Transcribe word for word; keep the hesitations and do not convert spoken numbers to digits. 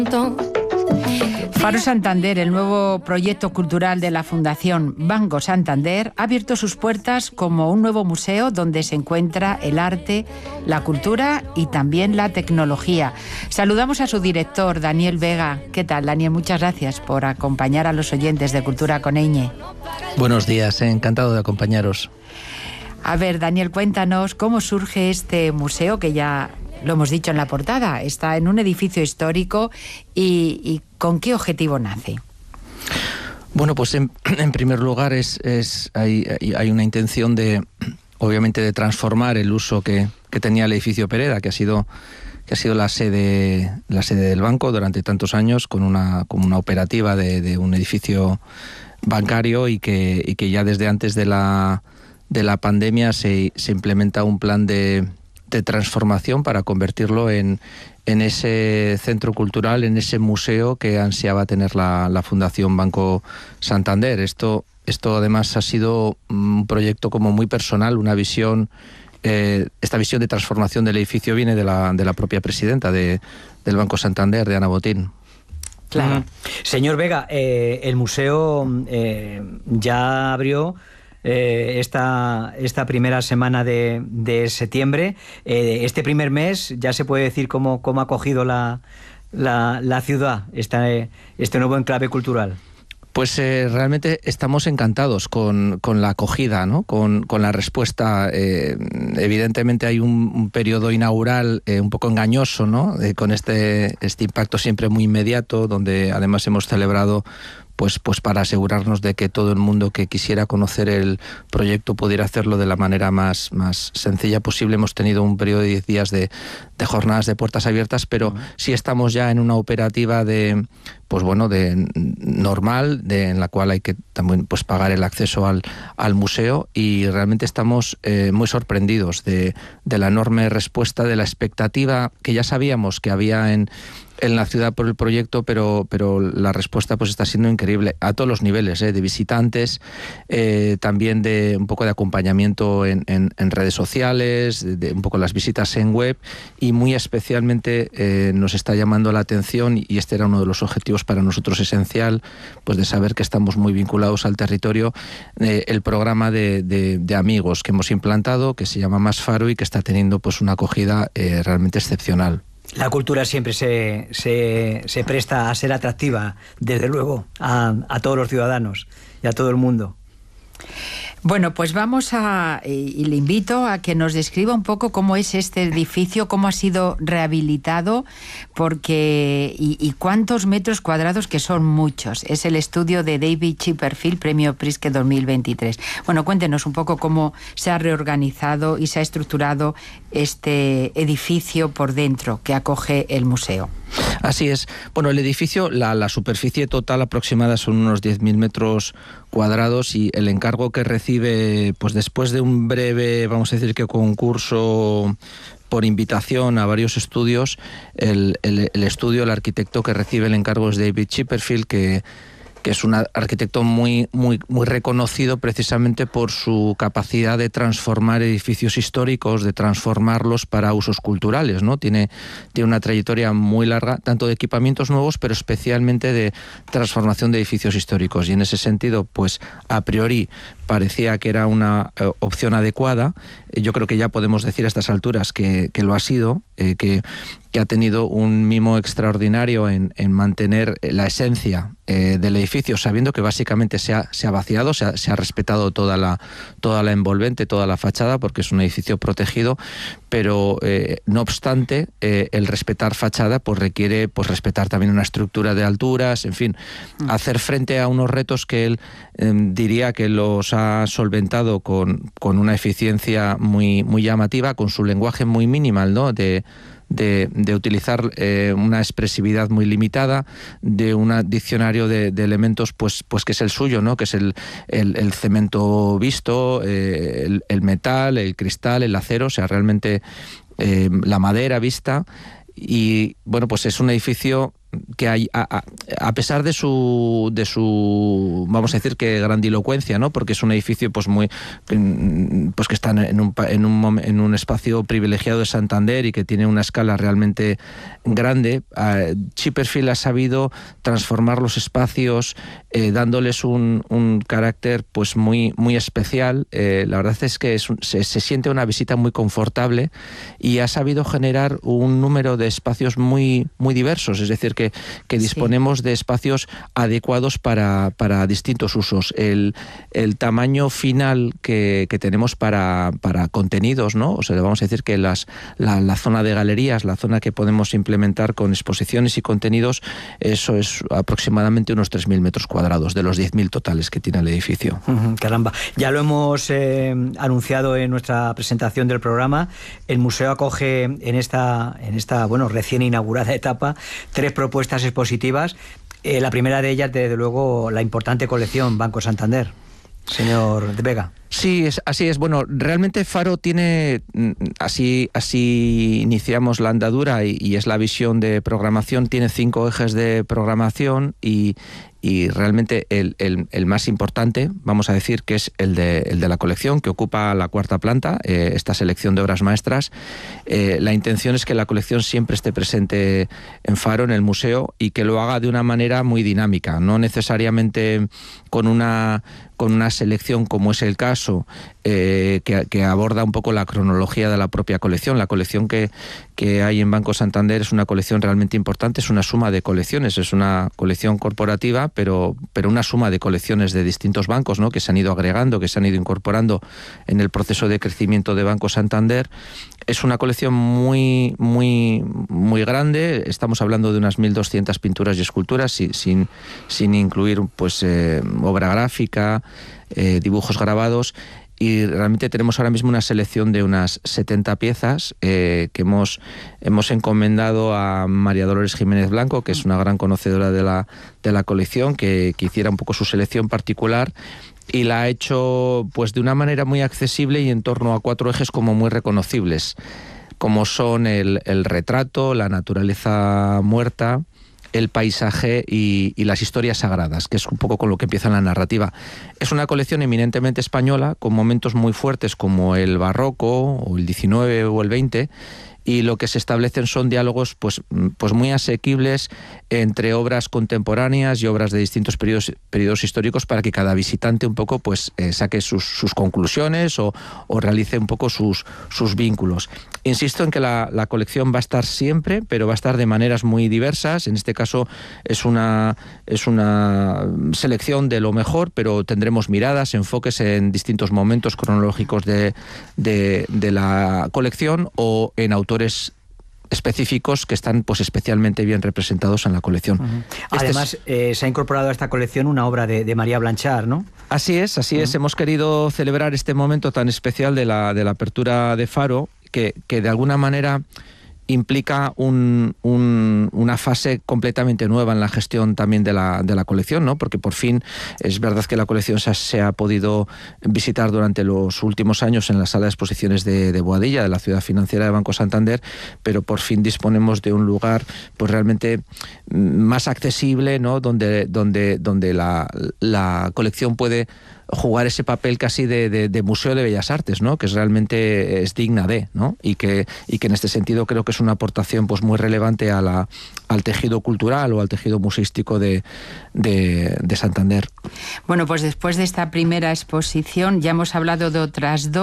Faro Santander, el nuevo proyecto cultural de la Fundación Banco Santander, ha abierto sus puertas como un nuevo museo donde se encuentra el arte, la cultura y también la tecnología. Saludamos a su director, Daniel Vega. ¿Qué tal, Daniel? Muchas gracias por acompañar a los oyentes de Cultura con Eñe. Buenos días, encantado de acompañaros. A ver, Daniel, cuéntanos cómo surge este museo, que ya lo hemos dicho en la portada, está en un edificio histórico y, y ¿con qué objetivo nace? Bueno, pues en, en primer lugar es, es hay, hay una intención de, obviamente, de transformar el uso que, que tenía el edificio Pereda, que ha sido que ha sido la sede la sede del banco durante tantos años, con una con una operativa de, de un edificio bancario y que y que ya desde antes de la de la pandemia se, se implementa un plan de de transformación para convertirlo en, en ese centro cultural, en ese museo que ansiaba tener la, la Fundación Banco Santander. Esto, esto además ha sido un proyecto como muy personal, una visión, eh, esta visión de transformación del edificio viene de la, de la propia presidenta de, del Banco Santander, de Ana Botín. Claro. Uh-huh. Señor Vega, eh, el museo eh, ya abrió Eh, esta, esta primera semana de, de septiembre. Eh, este primer mes ya se puede decir cómo, cómo ha acogido la, la, la ciudad esta, este nuevo enclave cultural. Pues eh, realmente estamos encantados con, con la acogida, ¿no? con, con la respuesta. Eh, evidentemente hay un, un periodo inaugural eh, un poco engañoso, ¿no? Eh, con este, este impacto siempre muy inmediato, donde además hemos celebrado Pues, pues para asegurarnos de que todo el mundo que quisiera conocer el proyecto pudiera hacerlo de la manera más, más sencilla posible. Hemos tenido un periodo de diez días de, de jornadas de puertas abiertas, pero uh-huh. sí estamos ya en una operativa de, pues bueno, de normal, de, en la cual hay que también pues pagar el acceso al, al museo, y realmente estamos eh, muy sorprendidos de, de la enorme respuesta, de la expectativa que ya sabíamos que había en en la ciudad por el proyecto, pero pero la respuesta pues está siendo increíble a todos los niveles, ¿eh? De visitantes, eh, también de un poco de acompañamiento en, en, en redes sociales, de, de un poco las visitas en web, y muy especialmente eh, nos está llamando la atención, y este era uno de los objetivos para nosotros esencial, pues de saber que estamos muy vinculados al territorio, eh, el programa de, de, de amigos que hemos implantado, que se llama Más Faro y que está teniendo pues una acogida eh, realmente excepcional. La cultura siempre se, se, se presta a ser atractiva, desde luego, a, a todos los ciudadanos y a todo el mundo. Bueno, pues vamos a, y le invito a que nos describa un poco cómo es este edificio, cómo ha sido rehabilitado, porque y, y cuántos metros cuadrados, que son muchos. Es el estudio de David Chipperfield, Premio Pritzker dos mil veintitrés. Bueno, cuéntenos un poco cómo se ha reorganizado y se ha estructurado este edificio por dentro que acoge el museo. Así es. Bueno, el edificio, la, la superficie total aproximada son unos diez mil metros cuadrados, y el encargo que recibe, pues después de un breve, vamos a decir que concurso por invitación a varios estudios, el, el, el estudio, el arquitecto que recibe el encargo es David Chipperfield, que que es un arquitecto muy, muy, muy reconocido precisamente por su capacidad de transformar edificios históricos, de transformarlos para usos culturales, ¿no? Tiene, tiene una trayectoria muy larga, tanto de equipamientos nuevos, pero especialmente de transformación de edificios históricos. Y en ese sentido, pues a priori parecía que era una eh, opción adecuada. Yo creo que ya podemos decir a estas alturas que, que lo ha sido, eh, que, que ha tenido un mimo extraordinario en, en mantener la esencia eh, del edificio, sabiendo que básicamente se ha, se ha vaciado, se ha, se ha respetado toda la, toda la envolvente, toda la fachada, porque es un edificio protegido, pero eh, no obstante, eh, el respetar fachada pues requiere pues respetar también una estructura de alturas, en fin, mm. hacer frente a unos retos que él eh, diría que los ha solventado con, con una eficiencia muy, muy llamativa, con su lenguaje muy minimal, ¿no? De, de, de utilizar eh, una expresividad muy limitada, de un diccionario de, de elementos pues, pues que es el suyo, ¿no? Que es el, el, el cemento visto, eh, el, el metal, el cristal, el acero, o sea, realmente eh, la madera vista. Y bueno, pues es un edificio que hay, a, a pesar de su, de su, vamos a decir que grandilocuencia, ¿no? Porque es un edificio pues muy, pues que está en un, en un, en un espacio privilegiado de Santander y que tiene una escala realmente grande, eh, Chipperfield ha sabido transformar los espacios, eh, dándoles un, un carácter pues muy, muy especial. Eh, la verdad es que es un, se, se siente una visita muy confortable y ha sabido generar un número de espacios muy, muy diversos, es decir, que, que disponemos sí. de espacios adecuados para, para distintos usos. El, el tamaño final que, que tenemos para, para contenidos, ¿no? O sea, vamos a decir que las, la, la zona de galerías, la zona que podemos implementar con exposiciones y contenidos, eso es aproximadamente unos tres mil metros cuadrados de los diez mil totales que tiene el edificio. Uh-huh, caramba, ya lo hemos eh, anunciado en nuestra presentación del programa. El museo acoge en esta, en esta bueno, recién inaugurada etapa tres propuestas expositivas. Eh, la primera de ellas, desde luego, la importante colección Banco Santander. Señor de Vega. Sí, es, así es. Bueno, realmente Faro tiene, así, así iniciamos la andadura y, y es la visión de programación, tiene cinco ejes de programación y, y realmente el, el, el más importante, vamos a decir, que es el de, el de la colección, que ocupa la cuarta planta, eh, esta selección de obras maestras. Eh, la intención es que la colección siempre esté presente en Faro, en el museo, y que lo haga de una manera muy dinámica, no necesariamente con una, con una selección como es el caso, eh, que, que aborda un poco la cronología de la propia colección. La colección que, que hay en Banco Santander es una colección realmente importante, es una suma de colecciones, es una colección corporativa, pero, pero una suma de colecciones de distintos bancos, ¿no? Que se han ido agregando, que se han ido incorporando en el proceso de crecimiento de Banco Santander. Es una colección muy, muy, muy grande. Estamos hablando de unas mil doscientas pinturas y esculturas, sin, sin, sin incluir pues, eh, obra gráfica, eh, dibujos grabados. Y realmente tenemos ahora mismo una selección de unas setenta piezas eh, que hemos, hemos encomendado a María Dolores Jiménez Blanco, que es una gran conocedora de la, de la colección, que, que hiciera un poco su selección particular. Y la ha hecho pues de una manera muy accesible y en torno a cuatro ejes como muy reconocibles, como son el, el retrato, la naturaleza muerta, el paisaje y, y las historias sagradas, que es un poco con lo que empieza la narrativa. Es una colección eminentemente española, con momentos muy fuertes como el barroco, o el diecinueve o el veinte, y lo que se establecen son diálogos pues, pues muy asequibles entre obras contemporáneas y obras de distintos periodos, periodos históricos, para que cada visitante un poco pues eh, saque sus, sus conclusiones o, o realice un poco sus, sus vínculos. Insisto en que la, la colección va a estar siempre, pero va a estar de maneras muy diversas. En este caso es una, es una selección de lo mejor, pero tendremos miradas, enfoques en distintos momentos cronológicos de, de, de la colección o en autores específicos que están pues especialmente bien representados en la colección. Uh-huh. Este Además, es... eh, se ha incorporado a esta colección una obra de, de María Blanchard, ¿no? Así es, así uh-huh. es. Hemos querido celebrar este momento tan especial de la, de la apertura de Faro, que, que de alguna manera implica un, un, una fase completamente nueva en la gestión también de la, de la colección, ¿no? Porque por fin es verdad que la colección se ha, se ha podido visitar durante los últimos años en la sala de exposiciones de, de Boadilla, de la ciudad financiera de Banco Santander, pero por fin disponemos de un lugar pues realmente más accesible, ¿no? Donde, donde, donde la, la colección puede jugar ese papel casi de, de, de museo de bellas artes, ¿no? Que es realmente es digna de, ¿no? Y que, y que en este sentido creo que es una aportación pues muy relevante a la, al tejido cultural o al tejido museístico de, de, de Santander. Bueno, pues después de esta primera exposición ya hemos hablado de otras dos.